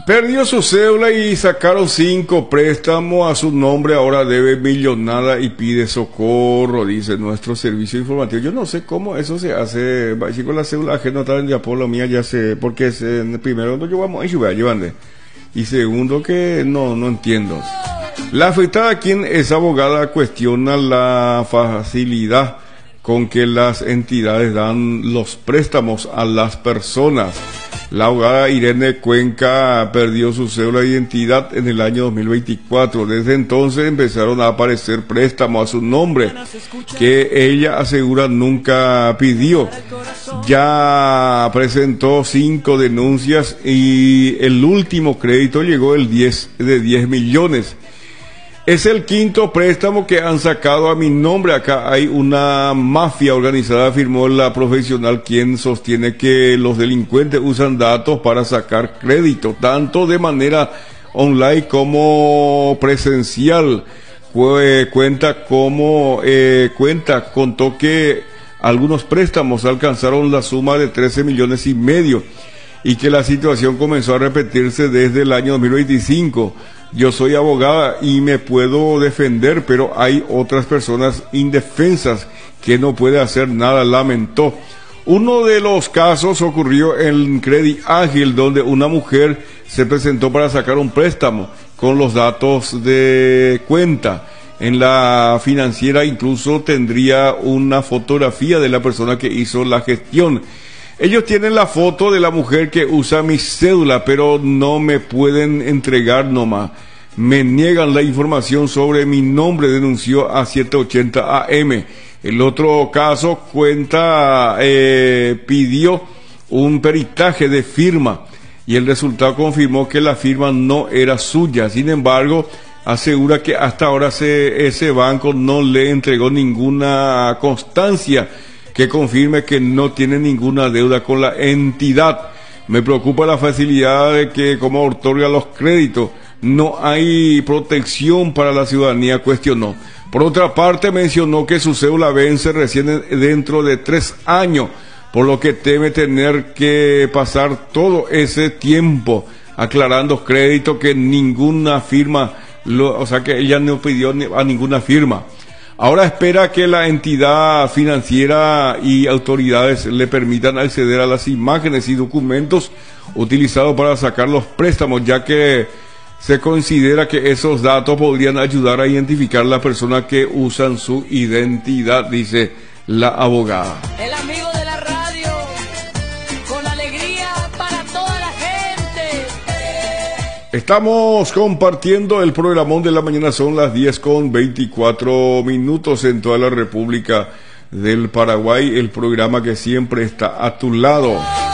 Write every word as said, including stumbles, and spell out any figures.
Perdió su cédula y sacaron cinco préstamos a su nombre, ahora debe millonada y pide socorro, dice nuestro servicio informativo. Yo no sé cómo eso se hace, va a decir con la cédula ajena, tal en Diapolo mía, ya sé, porque es, en primero no llevamos a Ixubá, llevande. Y segundo que no, no entiendo. La afectada, quien es abogada, cuestiona la facilidad con que las entidades dan los préstamos a las personas. La abogada Irene Cuenca perdió su cédula de identidad en el año dos mil veinticuatro. Desde entonces empezaron a aparecer préstamos a su nombre que ella asegura nunca pidió. Ya presentó cinco denuncias y el último crédito llegó el diez de diez millones. Es el quinto préstamo que han sacado a mi nombre. Acá hay una mafia organizada, afirmó la profesional, quien sostiene que los delincuentes usan datos para sacar crédito, tanto de manera online como presencial. Cue, cuenta como eh, cuenta contó que algunos préstamos alcanzaron la suma de trece millones y medio y que la situación comenzó a repetirse desde el año dos mil veinticinco. Yo soy abogada y me puedo defender, pero hay otras personas indefensas que no puede hacer nada, lamentó. Uno de los casos ocurrió en Credit Ágil, donde una mujer se presentó para sacar un préstamo con los datos de cuenta. En la financiera incluso tendría una fotografía de la persona que hizo la gestión. Ellos tienen la foto de la mujer que usa mi cédula, pero no me pueden entregar nomás. Me niegan la información sobre mi nombre, denunció a setecientos ochenta A M. El otro caso cuenta, eh, pidió un peritaje de firma y el resultado confirmó que la firma no era suya. Sin embargo, asegura que hasta ahora se, ese banco no le entregó ninguna constancia que confirme que no tiene ninguna deuda con la entidad. Me preocupa la facilidad de que, como otorga los créditos, no hay protección para la ciudadanía, cuestionó. Por otra parte, mencionó que su cédula vence recién dentro de tres años, por lo que teme tener que pasar todo ese tiempo aclarando crédito que ninguna firma, lo, o sea que ella no pidió a ninguna firma. Ahora espera que la entidad financiera y autoridades le permitan acceder a las imágenes y documentos utilizados para sacar los préstamos, ya que se considera que esos datos podrían ayudar a identificar a las personas que usan su identidad, dice la abogada. El amigo de la radio, con alegría para toda la gente. Estamos compartiendo el programón de la mañana, son las diez con veinticuatro minutos en toda la República del Paraguay, el programa que siempre está a tu lado.